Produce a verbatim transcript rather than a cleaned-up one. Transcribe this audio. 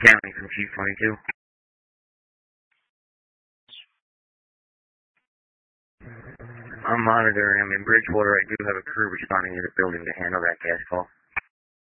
County from Chief twenty-two. I'm monitoring. I'm in Bridgewater. I do have a crew responding to the building to handle that gas call.